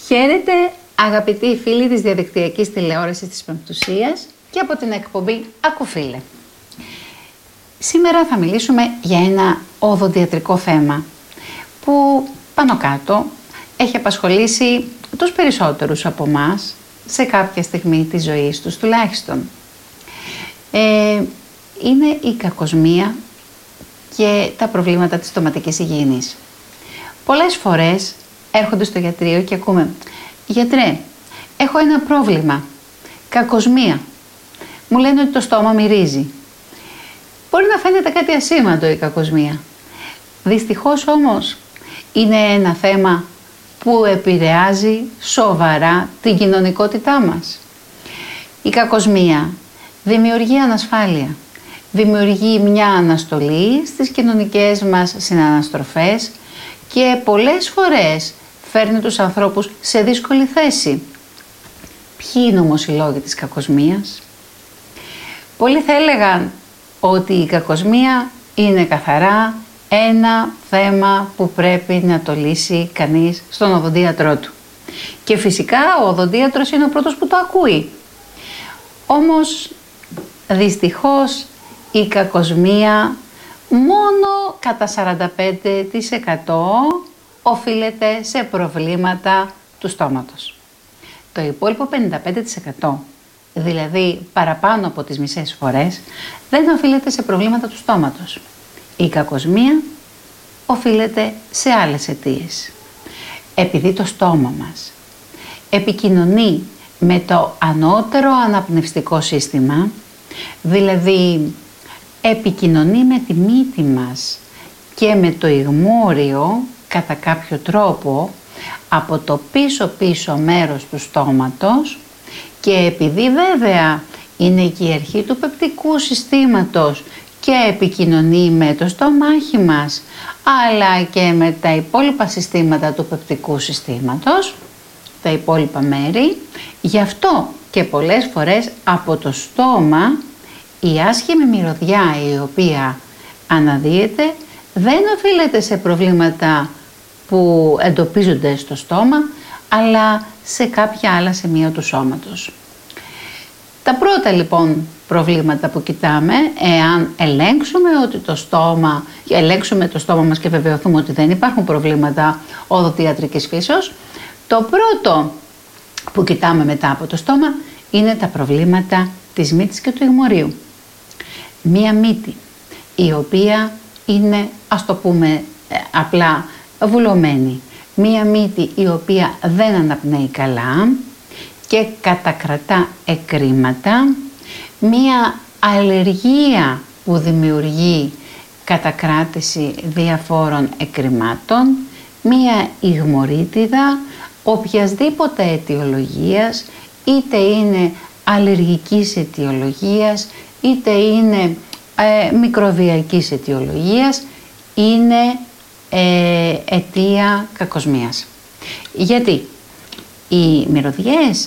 Χαίρετε αγαπητοί φίλοι της διαδικτυακής τηλεόρασης της Πεμπτουσίας και από την εκπομπή Ακουφίλε. Σήμερα θα μιλήσουμε για ένα οδοντιατρικό θέμα που πάνω κάτω έχει απασχολήσει τους περισσότερους από εμάς σε κάποια στιγμή της ζωής τους τουλάχιστον. Είναι η κακοσμία και τα προβλήματα της στοματικής υγιεινής. Πολλές φορές έρχονται στο γιατρείο και ακούμε «Γιατρέ, έχω ένα πρόβλημα, κακοσμία. Μου λένε ότι το στόμα μυρίζει». Μπορεί να φαίνεται κάτι ασήμαντο η κακοσμία. Δυστυχώς όμως είναι ένα θέμα που επηρεάζει σοβαρά την κοινωνικότητά μας. Η κακοσμία δημιουργεί ανασφάλεια, δημιουργεί μια αναστολή στις κοινωνικές μας συναναστροφές και πολλές φορές φέρνει τους ανθρώπους σε δύσκολη θέση. Ποιοι είναι όμως οι λόγοι της κακοσμίας? Πολλοί θα έλεγαν ότι η κακοσμία είναι καθαρά ένα θέμα που πρέπει να το λύσει κανείς στον οδοντίατρό του. Και φυσικά ο οδοντίατρος είναι ο πρώτος που το ακούει. Όμως δυστυχώς η κακοσμία μόνο κατά 45% οφείλεται σε προβλήματα του στόματος. Το υπόλοιπο 55%, δηλαδή παραπάνω από τις μισές φορές, δεν οφείλεται σε προβλήματα του στόματος. Η κακοσμία οφείλεται σε άλλες αιτίες. Επειδή το στόμα μας επικοινωνεί με το ανώτερο αναπνευστικό σύστημα, δηλαδή επικοινωνεί με τη μύτη μας και με το ιγμώριο κατά κάποιο τρόπο από το πίσω μέρος του στόματος, και επειδή βέβαια είναι και η αρχή του πεπτικού συστήματος και επικοινωνεί με το στομάχι μας αλλά και με τα υπόλοιπα συστήματα του πεπτικού συστήματος, τα υπόλοιπα μέρη, γι' αυτό και πολλές φορές από το στόμα η άσχημη μυρωδιά η οποία αναδύεται δεν οφείλεται σε προβλήματα που εντοπίζονται στο στόμα, αλλά σε κάποια άλλα σημεία του σώματος. Τα πρώτα λοιπόν προβλήματα που κοιτάμε, εάν ελέγξουμε το στόμα μας και βεβαιωθούμε ότι δεν υπάρχουν προβλήματα οδοντιατρικής φύσεως, το πρώτο που κοιτάμε μετά από το στόμα είναι τα προβλήματα της μύτης και του ιγμωρίου. Μία μύτη η οποία είναι, ας το πούμε απλά, βουλωμένη. Μία μύτη η οποία δεν αναπνέει καλά και κατακρατά εκρήματα. Μία αλλεργία που δημιουργεί κατακράτηση διαφόρων εκρημάτων. Μία ιγμωρίτιδα οποιασδήποτε αιτιολογίας, είτε είναι αλλεργικής αιτιολογίας, είτε είναι μικροβιακής αιτιολογίας, είναι αιτία κακοσμίας. Γιατί οι μυρωδιές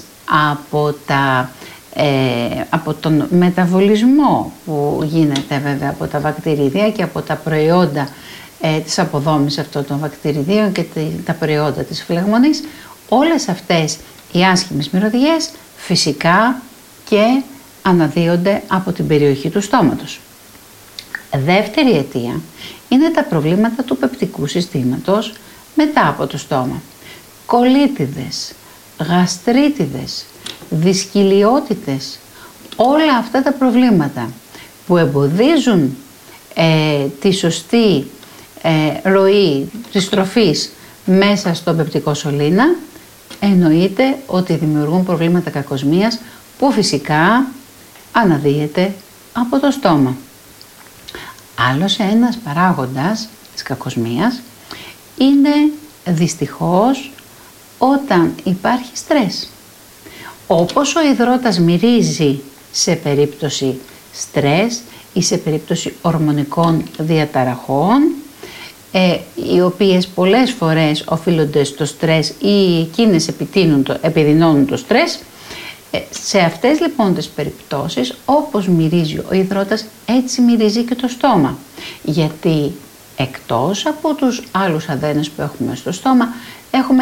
από τον μεταβολισμό που γίνεται βέβαια από τα βακτηρίδια και από τα προϊόντα της αποδόμησης αυτών των βακτηριδίων και τα προϊόντα της φλεγμονής, όλες αυτές οι άσχημες μυρωδιές φυσικά και αναδύονται από την περιοχή του στόματος. Δεύτερη αιτία είναι τα προβλήματα του πεπτικού συστήματος μετά από το στόμα. Κολίτιδες, γαστρίτιδες, δυσκυλιότητες, όλα αυτά τα προβλήματα που εμποδίζουν τη σωστή ροή της τροφής μέσα στο πεπτικό σωλήνα, εννοείται ότι δημιουργούν προβλήματα κακοσμίας που φυσικά αναδύεται από το στόμα. Άλλος ένας παράγοντας της κακοσμίας είναι δυστυχώς όταν υπάρχει στρες. Όπως ο υδρότας μυρίζει σε περίπτωση στρες ή σε περίπτωση ορμονικών διαταραχών, οι οποίες πολλές φορές οφείλονται στο στρες ή εκείνες επιδεινώνουν το στρες, σε αυτές λοιπόν τις περιπτώσεις, όπως μυρίζει ο υδρότας, έτσι μυρίζει και το στόμα. Γιατί εκτός από τους άλλους αδένες που έχουμε στο στόμα, έχουμε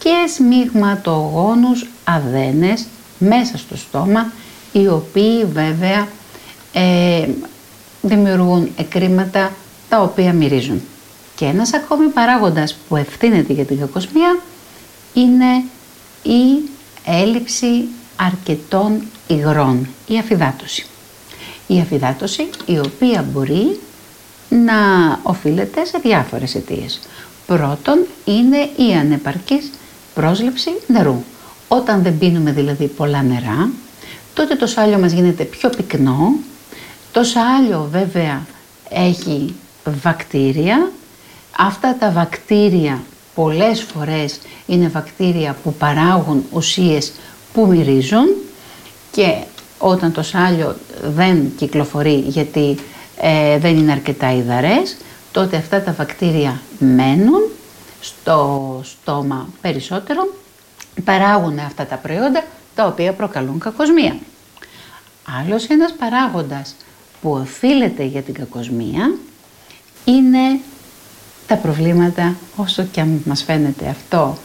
και σμιγματογόνους αδένες μέσα στο στόμα, οι οποίοι βέβαια δημιουργούν εκρήματα τα οποία μυρίζουν. Και ένας ακόμη παράγοντας που ευθύνεται για την κακοσμία είναι η έλλειψη αρκετών υγρών, η αφυδάτωση. Η αφυδάτωση η οποία μπορεί να οφείλεται σε διάφορες αιτίες. Πρώτον είναι η ανεπαρκής πρόσληψη νερού. Όταν δεν πίνουμε δηλαδή πολλά νερά, τότε το σάλιο μας γίνεται πιο πυκνό. Το σάλιο βέβαια έχει βακτήρια. Αυτά τα βακτήρια πολλές φορές είναι βακτήρια που παράγουν ουσίες που μυρίζουν και όταν το σάλιο δεν κυκλοφορεί γιατί δεν είναι αρκετά υδαρές, τότε αυτά τα βακτήρια μένουν στο στόμα περισσότερο, παράγουν αυτά τα προϊόντα τα οποία προκαλούν κακοσμία. Άλλος ένας παράγοντας που οφείλεται για την κακοσμία είναι τα προβλήματα, όσο και αν μας φαίνεται αυτό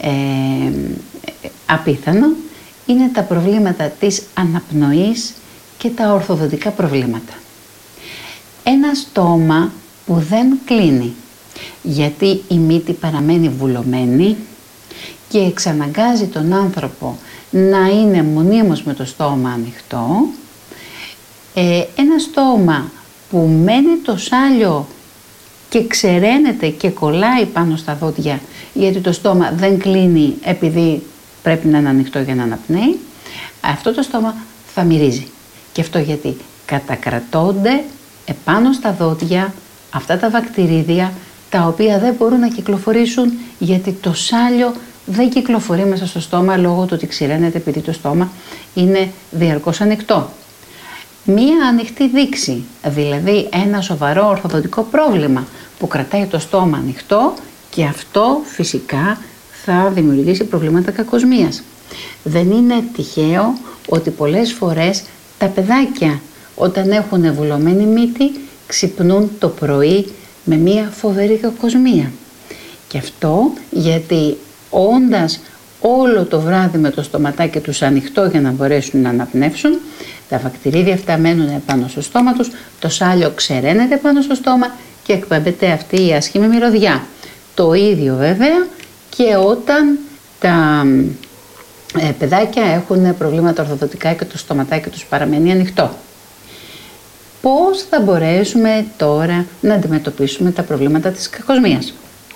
απίθανο, είναι τα προβλήματα της αναπνοής και τα ορθοδοτικά προβλήματα. Ένα στόμα που δεν κλείνει, γιατί η μύτη παραμένει βουλωμένη και εξαναγκάζει τον άνθρωπο να είναι μονίμως με το στόμα ανοιχτό. Ένα στόμα που μένει το σάλιο και ξεραίνεται και κολλάει πάνω στα δόντια, γιατί το στόμα δεν κλείνει επειδή πρέπει να είναι ανοιχτό για να αναπνέει, αυτό το στόμα θα μυρίζει. Και αυτό γιατί κατακρατώνται επάνω στα δόντια αυτά τα βακτηρίδια τα οποία δεν μπορούν να κυκλοφορήσουν γιατί το σάλιο δεν κυκλοφορεί μέσα στο στόμα λόγω του ότι ξηραίνεται επειδή το στόμα είναι διαρκώς ανοιχτό. Μία ανοιχτή δείξη, δηλαδή ένα σοβαρό ορθοδοτικό πρόβλημα που κρατάει το στόμα ανοιχτό και αυτό φυσικά θα δημιουργήσει προβλήματα κακοσμίας. Δεν είναι τυχαίο ότι πολλές φορές τα παιδάκια όταν έχουν βουλωμένη μύτη ξυπνούν το πρωί με μία φοβερή κακοσμία. Και αυτό γιατί όντας όλο το βράδυ με το στοματάκι τους ανοιχτό για να μπορέσουν να αναπνεύσουν, τα βακτηρίδια αυτά μένουν πάνω στο στόμα τους, το σάλιο ξεραίνεται πάνω στο στόμα και εκπέμπεται αυτή η άσχημη μυρωδιά. Το ίδιο βέβαια και όταν τα παιδάκια έχουν προβλήματα ορθοδοτικά και το στοματάκι τους παραμένει ανοιχτό. Πώς θα μπορέσουμε τώρα να αντιμετωπίσουμε τα προβλήματα της κακοσμίας?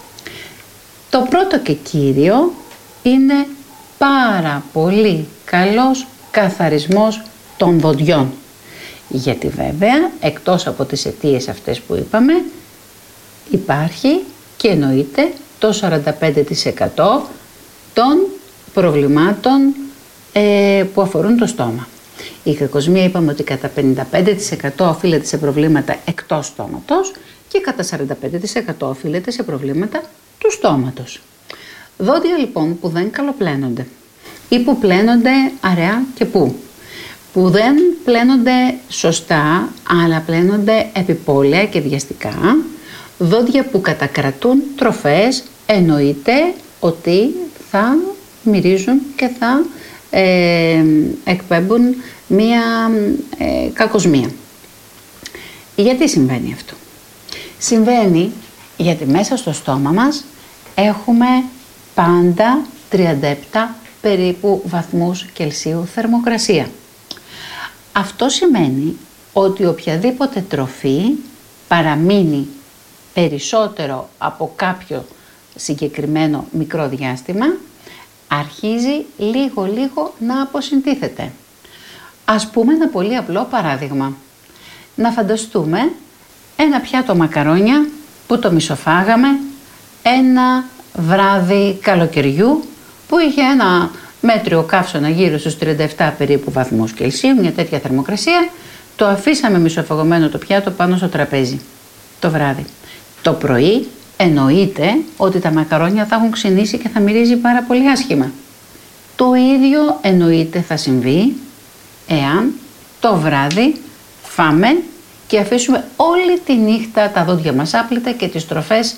Το πρώτο και κύριο είναι πάρα πολύ καλός καθαρισμός των δοντιών. Γιατί βέβαια, εκτός από τις αιτίες αυτές που είπαμε, υπάρχει και εννοείται το 45% των προβλημάτων που αφορούν το στόμα. Η κακοσμία είπαμε ότι κατά 55% οφείλεται σε προβλήματα εκτός στόματος και κατά 45% οφείλεται σε προβλήματα του στόματος. Δόντια λοιπόν που δεν καλοπλένονται ή που πλένονται αραιά και που δεν πλένονται σωστά αλλά πλένονται επιπόλαια και βιαστικά, δόντια που κατακρατούν τροφές, εννοείται ότι θα μυρίζουν και θα εκπέμπουν μία κακοσμία. Γιατί συμβαίνει αυτό? Συμβαίνει γιατί μέσα στο στόμα μας έχουμε πάντα 37 περίπου βαθμούς Κελσίου θερμοκρασία. Αυτό σημαίνει ότι οποιαδήποτε τροφή παραμείνει περισσότερο από κάποιο συγκεκριμένο μικρό διάστημα, αρχίζει λίγο να αποσυντίθεται. Ας πούμε ένα πολύ απλό παράδειγμα. Να φανταστούμε ένα πιάτο μακαρόνια που το μισοφάγαμε ένα βράδυ καλοκαιριού που είχε ένα μέτριο καύσωνα γύρω στους 37 περίπου βαθμούς Κελσίου, μια τέτοια θερμοκρασία, το αφήσαμε μισοφαγωμένο το πιάτο πάνω στο τραπέζι το βράδυ. Το πρωί εννοείται ότι τα μακαρόνια θα έχουν ξυνήσει και θα μυρίζει πάρα πολύ άσχημα. Το ίδιο εννοείται θα συμβεί εάν το βράδυ φάμε και αφήσουμε όλη τη νύχτα τα δόντια μας άπλυτα και τις τροφές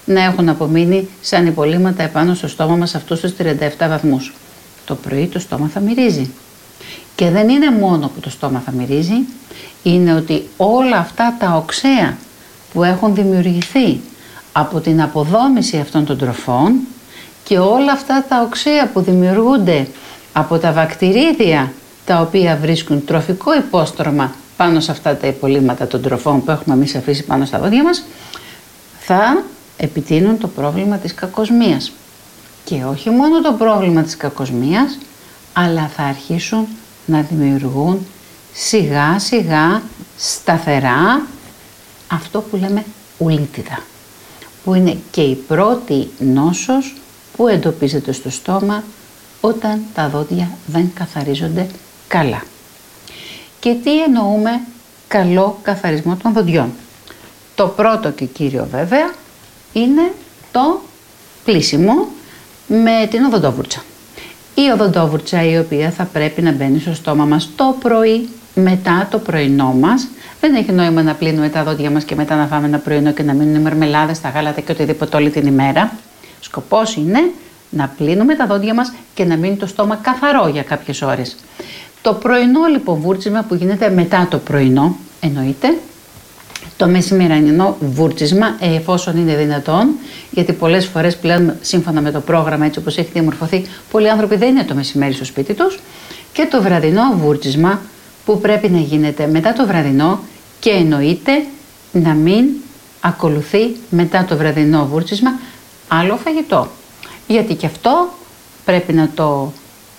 να έχουν απομείνει σαν υπολείμματα επάνω στο στόμα μας αυτούς τους 37 βαθμούς. Το πρωί το στόμα θα μυρίζει. Και δεν είναι μόνο που το στόμα θα μυρίζει, είναι ότι όλα αυτά τα οξέα που έχουν δημιουργηθεί από την αποδόμηση αυτών των τροφών και όλα αυτά τα οξέα που δημιουργούνται από τα βακτηρίδια τα οποία βρίσκουν τροφικό υπόστρωμα πάνω σε αυτά τα υπολείμματα των τροφών που έχουμε εμείς αφήσει πάνω στα δόντια μας, θα επιτείνουν το πρόβλημα της κακοσμίας. Και όχι μόνο το πρόβλημα της κακοσμίας, αλλά θα αρχίσουν να δημιουργούν σιγά σιγά σταθερά αυτό που λέμε ουλίτιδα, που είναι και η πρώτη νόσος που εντοπίζεται στο στόμα όταν τα δόντια δεν καθαρίζονται καλά. Και τι εννοούμε καλό καθαρισμό των δοντιών? Το πρώτο και κύριο βέβαια είναι το πλύσιμο με την οδοντόβουρτσα. Η οδοντόβουρτσα η οποία θα πρέπει να μπαίνει στο στόμα μας το πρωί μετά το πρωινό μας. Δεν έχει νόημα να πλύνουμε τα δόντια μας και μετά να φάμε ένα πρωινό και να μείνουν οι μαρμελάδες, τα γάλατα και οτιδήποτε όλη την ημέρα. Σκοπός είναι να πλύνουμε τα δόντια μας και να μείνει το στόμα καθαρό για κάποιες ώρες. Το πρωινό λοιπόν βούρτσισμα που γίνεται μετά το πρωινό, εννοείται, το μεσημερινό βούρτσισμα, εφόσον είναι δυνατόν, γιατί πολλές φορές πλέον σύμφωνα με το πρόγραμμα έτσι όπως έχει διαμορφωθεί, πολλοί άνθρωποι δεν είναι το μεσημέρι στο σπίτι τους, και το βραδινό βούρτσισμα που πρέπει να γίνεται μετά το βραδινό και εννοείται να μην ακολουθεί μετά το βραδινό βούρτσισμα άλλο φαγητό. Γιατί και αυτό πρέπει να το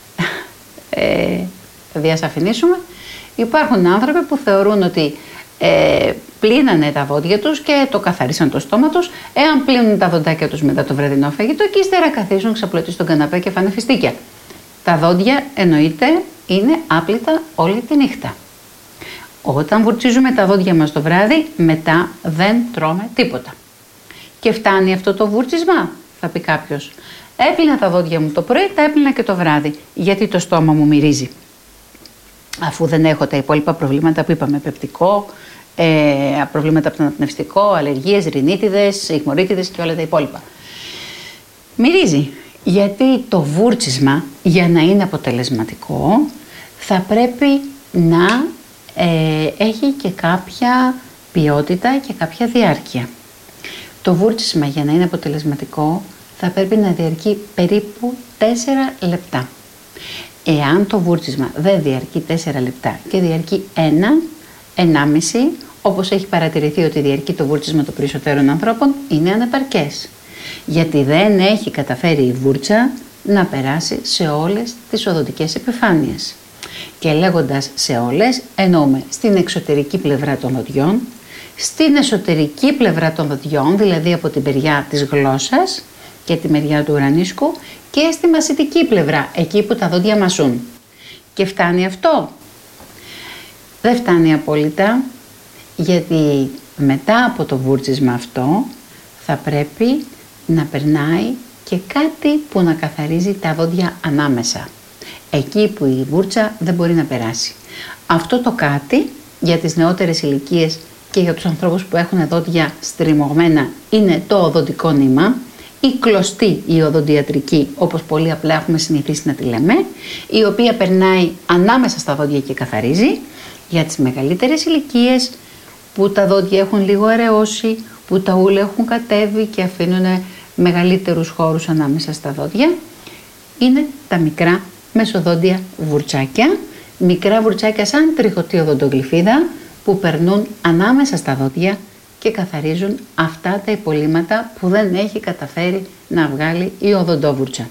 διασαφηνίσουμε. Υπάρχουν άνθρωποι που θεωρούν ότι πλύνανε τα δόντια τους και το καθαρίσαν το στόμα τους, εάν πλύνουν τα δοντάκια τους μετά το βραδινό φαγητό και ύστερα καθίσουν ξαπλωτοί στον καναπέ και φάνε φιστίκια. Τα δόντια εννοείται είναι άπλυτα όλη τη νύχτα. Όταν βουρτσίζουμε τα δόντια μας το βράδυ, μετά δεν τρώμε τίποτα. Και φτάνει αυτό το βούρτσισμα, θα πει κάποιος. Έπλυνα τα δόντια μου το πρωί, τα έπλυνα και το βράδυ. Γιατί το στόμα μου μυρίζει? Αφού δεν έχω τα υπόλοιπα προβλήματα που είπαμε, πεπτικό, προβλήματα από το αναπνευστικό, αλλεργίες, ρινίτιδες, ιχμωρίτιδες και όλα τα υπόλοιπα. Μυρίζει. Γιατί το βούρτσισμα για να είναι αποτελεσματικό θα πρέπει να έχει και κάποια ποιότητα και κάποια διάρκεια. Το βούρτσισμα για να είναι αποτελεσματικό θα πρέπει να διαρκεί περίπου 4 λεπτά. Εάν το βούρτσισμα δεν διαρκεί 4 λεπτά και διαρκεί 1-1,5, όπως έχει παρατηρηθεί ότι διαρκεί το βούρτσισμα των περισσότερων ανθρώπων, είναι ανεπαρκές. Γιατί δεν έχει καταφέρει η βούρτσα να περάσει σε όλες τις οδοντικές επιφάνειες. Και λέγοντας σε όλες, εννοούμε στην εξωτερική πλευρά των δοντιών, στην εσωτερική πλευρά των δοντιών, δηλαδή από την μεριά της γλώσσας και τη μεριά του ουρανίσκου, και στη μασιτική πλευρά, εκεί που τα δόντια μασούν. Και φτάνει αυτό? Δεν φτάνει απόλυτα, γιατί μετά από το βούρτσισμα αυτό θα πρέπει να περνάει και κάτι που να καθαρίζει τα δόντια ανάμεσα, εκεί που η βούρτσα δεν μπορεί να περάσει. Αυτό το κάτι για τις νεότερες ηλικίες και για τους ανθρώπους που έχουν δόντια στριμωγμένα είναι το οδοντικό νήμα, η κλωστή η οδοντιατρική, όπως πολύ απλά έχουμε συνηθίσει να τη λέμε, η οποία περνάει ανάμεσα στα δόντια και καθαρίζει. Για τις μεγαλύτερες ηλικίες που τα δόντια έχουν λίγο αραιώσει, που τα ούλα έχουν κατέβει και αφήνουν μεγαλύτερους χώρους ανάμεσα στα δόντια, είναι τα μικρά μεσοδόντια βουρτσάκια, μικρά βουρτσάκια σαν τριχωτή οδοντογλυφίδα που περνούν ανάμεσα στα δόντια και καθαρίζουν αυτά τα υπολείμματα που δεν έχει καταφέρει να βγάλει η οδοντόβουρτσα.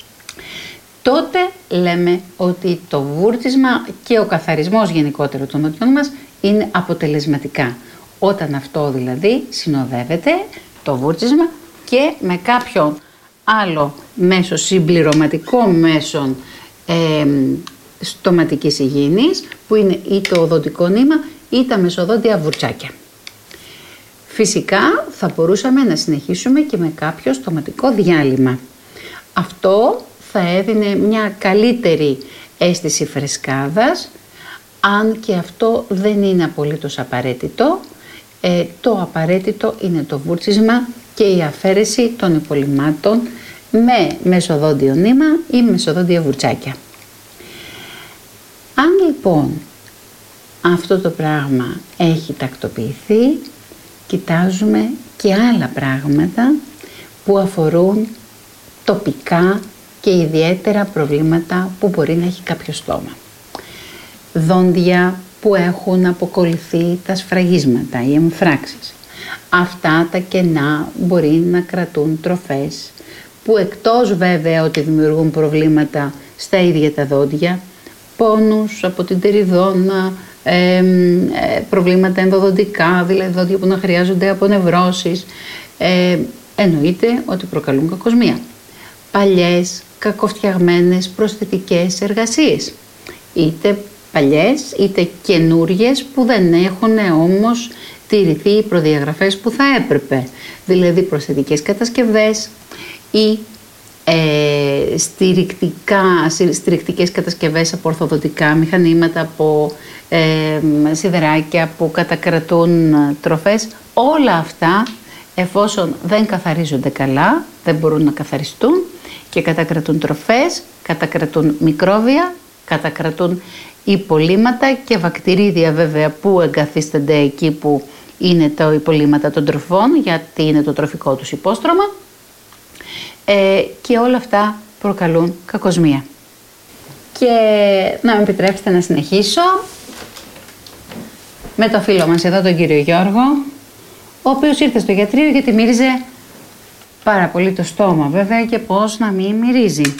Τότε λέμε ότι το βούρτσισμα και ο καθαρισμός γενικότερο των δοντιών μας είναι αποτελεσματικά. Όταν αυτό δηλαδή συνοδεύεται το βούρτσισμα και με κάποιο άλλο μέσο, συμπληρωματικό μέσο στοματικής υγιεινής, που είναι ή το οδοντικό νήμα ή τα μεσοδόντια βουρτσάκια. Φυσικά θα μπορούσαμε να συνεχίσουμε και με κάποιο στοματικό διάλειμμα. Αυτό θα έδινε μια καλύτερη αίσθηση φρεσκάδας, αν και αυτό δεν είναι απολύτως απαραίτητο. Το απαραίτητο είναι το βούρτσισμα και η αφαίρεση των υπολειμμάτων με μεσοδόντιο νήμα ή μεσοδόντια βουρτσάκια. Αν λοιπόν αυτό το πράγμα έχει τακτοποιηθεί, κοιτάζουμε και άλλα πράγματα που αφορούν τοπικά και ιδιαίτερα προβλήματα που μπορεί να έχει κάποιο στόμα. Δόντια που έχουν αποκολληθεί τα σφραγίσματα, οι εμφράξεις. Αυτά τα κενά μπορεί να κρατούν τροφές που εκτός βέβαια ότι δημιουργούν προβλήματα στα ίδια τα δόντια, πόνους από την τεριδόνα, προβλήματα ενδοδοντικά, δηλαδή δόντια που να χρειάζονται απονευρώσεις, εννοείται ότι προκαλούν κακοσμία. Παλιές, κακοφτιαγμένες προσθετικές εργασίες, είτε παλιές είτε καινούριες που δεν έχουν όμως τηρηθεί οι προδιαγραφές που θα έπρεπε, δηλαδή προσθετικές κατασκευές ή στηρικτικές κατασκευές από ορθοδοντικά μηχανήματα, από σιδεράκια που κατακρατούν τροφές. Όλα αυτά, εφόσον δεν καθαρίζονται καλά, δεν μπορούν να καθαριστούν και κατακρατούν τροφές, κατακρατούν μικρόβια, κατακρατούν υπολείμματα και βακτηρίδια βέβαια που εγκαθίστανται εκεί που είναι τα υπολείμματα των τροφών, γιατί είναι το τροφικό τους υπόστρωμα, και όλα αυτά προκαλούν κακοσμία. Και να με επιτρέψετε να συνεχίσω με το φίλο μας εδώ, τον κύριο Γιώργο, ο οποίος ήρθε στο γιατρείο γιατί μύριζε πάρα πολύ το στόμα βέβαια, και πώς να μην μυρίζει.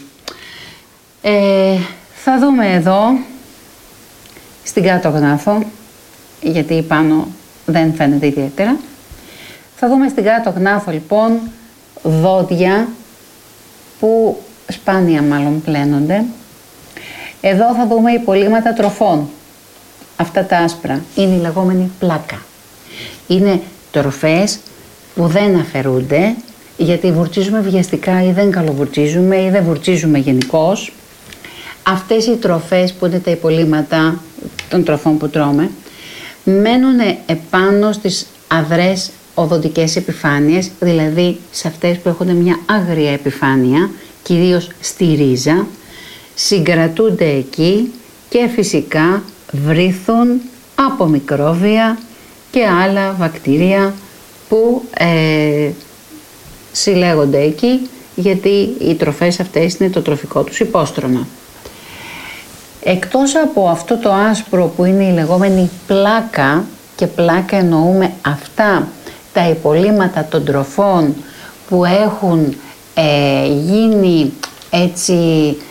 Θα δούμε εδώ στην κάτω γνάθο, γιατί πάνω δεν φαίνεται ιδιαίτερα. Θα δούμε στην κάτω γνάθο λοιπόν δόντια που σπάνια μάλλον πλένονται. Εδώ θα δούμε υπολείμματα τροφών. Αυτά τα άσπρα είναι η λεγόμενη πλάκα. Είναι τροφές που δεν αφαιρούνται γιατί βουρτσίζουμε βιαστικά ή δεν καλοβουρτσίζουμε ή δεν βουρτσίζουμε γενικώς. Αυτές οι τροφές που είναι τα υπολείμματα των τροφών που τρώμε μένουν επάνω στις αδρές οδοντικές επιφάνειες, δηλαδή σε αυτές που έχουν μια άγρια επιφάνεια, κυρίως στη ρίζα, συγκρατούνται εκεί και φυσικά βρίθουν από μικρόβια και άλλα βακτήρια που συλλέγονται εκεί, γιατί οι τροφές αυτές είναι το τροφικό τους υπόστρωμα. Εκτός από αυτό το άσπρο που είναι η λεγόμενη πλάκα, και πλάκα εννοούμε αυτά τα υπολείμματα των τροφών που έχουν γίνει έτσι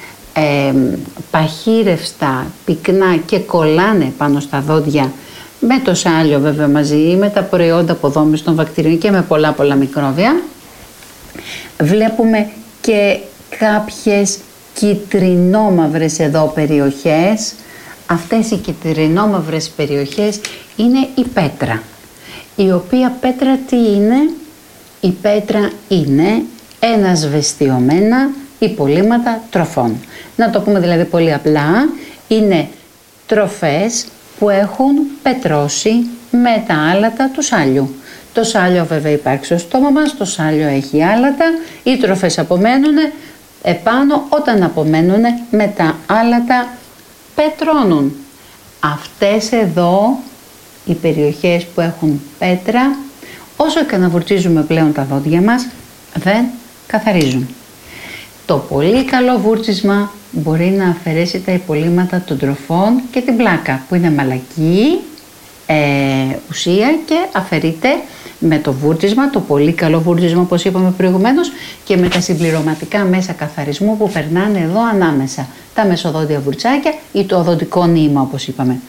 παχύρευστα, πυκνά και κολλάνε πάνω στα δόντια με το σάλιο βέβαια μαζί, με τα προϊόντα αποδόμησης των βακτηρίων και με πολλά μικρόβια. Βλέπουμε και κάποιες κυτρινόμαυρες εδώ περιοχές. Αυτές οι κυτρινόμαυρες περιοχές είναι η πέτρα. Η οποία πέτρα τι είναι? Η πέτρα είναι ένα σβεστιωμένα υπολείμματα τροφών. Να το πούμε δηλαδή πολύ απλά, είναι τροφές που έχουν πετρώσει με τα άλατα του σάλιου. Το σάλιο βέβαια υπάρχει στο στόμα μας, το σάλιο έχει άλατα, οι τροφές απομένουν επάνω, όταν απομένουν με τα άλατα πετρώνουν. Αυτές εδώ οι περιοχές που έχουν πέτρα, όσο και να βουρτσίζουμε πλέον τα δόντια μας, δεν καθαρίζουν. Το πολύ καλό βούρτσισμα μπορεί να αφαιρέσει τα υπολείμματα των τροφών και την πλάκα, που είναι μαλακή ουσία και αφαιρείται με το βούρτσισμα, το πολύ καλό βούρτσισμα όπως είπαμε προηγουμένως, και με τα συμπληρωματικά μέσα καθαρισμού που περνάνε εδώ ανάμεσα, τα μεσοδόντια βουρτσάκια ή το οδοντικό νήμα όπως είπαμε.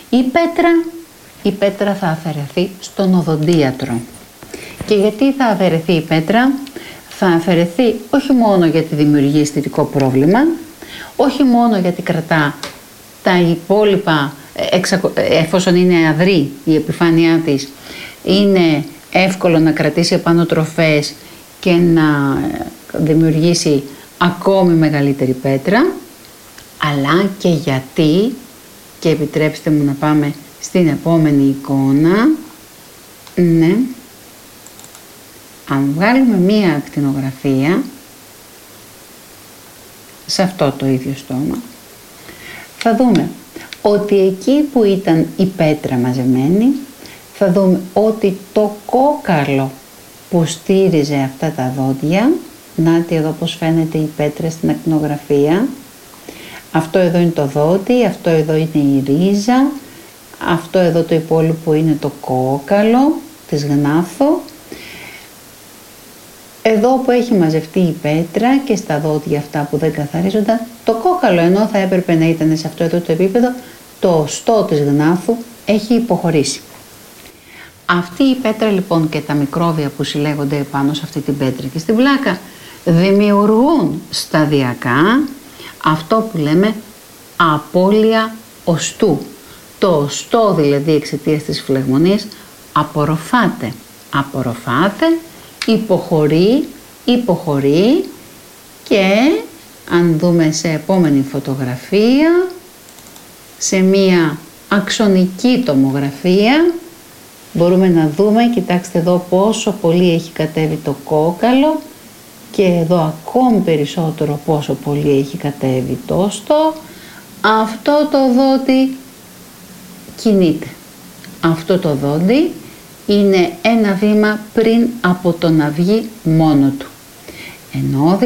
Η πέτρα θα αφαιρεθεί στον οδοντίατρο. Και γιατί θα αφαιρεθεί η πέτρα? Θα αφαιρεθεί όχι μόνο γιατί δημιουργεί αισθητικό πρόβλημα, όχι μόνο γιατί κρατά τα υπόλοιπα, εφόσον είναι αδρή η επιφάνειά της, είναι εύκολο να κρατήσει επάνω τροφές και να δημιουργήσει ακόμη μεγαλύτερη πέτρα, αλλά και γιατί, και επιτρέψτε μου να πάμε στην επόμενη εικόνα, ναι, Αν βγάλουμε μία ακτινογραφία σε αυτό το ίδιο στόμα, θα δούμε ότι εκεί που ήταν η πέτρα μαζεμένη, θα δούμε ότι το κόκαλο που στήριζε αυτά τα δόντια, νάτι εδώ πως φαίνεται η πέτρα στην ακτινογραφία, αυτό εδώ είναι το δόντι, αυτό εδώ είναι η ρίζα, αυτό εδώ το υπόλοιπο είναι το κόκαλο της γνάθου. Εδώ που έχει μαζευτεί η πέτρα και στα δόντια αυτά που δεν καθαρίζονταν, το κόκαλο, ενώ θα έπρεπε να ήταν σε αυτό εδώ το επίπεδο, το οστό της γνάθου έχει υποχωρήσει. Αυτή η πέτρα λοιπόν και τα μικρόβια που συλλέγονται επάνω σε αυτή την πέτρα και στην πλάκα δημιουργούν σταδιακά αυτό που λέμε απώλεια οστού. Το οστό δηλαδή εξαιτίας της φλεγμονής απορροφάται, υποχωρεί και αν δούμε σε επόμενη φωτογραφία, σε μία αξονική τομογραφία, μπορούμε να δούμε, κοιτάξτε εδώ πόσο πολύ έχει κατέβει το κόκαλο και εδώ ακόμη περισσότερο πόσο πολύ έχει κατέβει το οστό. Αυτό το δόντι κινείται. Αυτό το δόντι είναι ένα βήμα πριν από το να βγει μόνο του. Ενώ